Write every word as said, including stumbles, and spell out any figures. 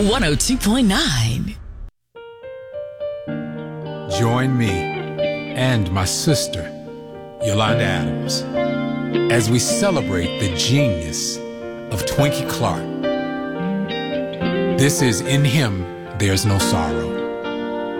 one oh two point nine. Join me and my sister, Yolanda Adams, as we celebrate the genius of Twinkie Clark. This is In Him, There's No Sorrow.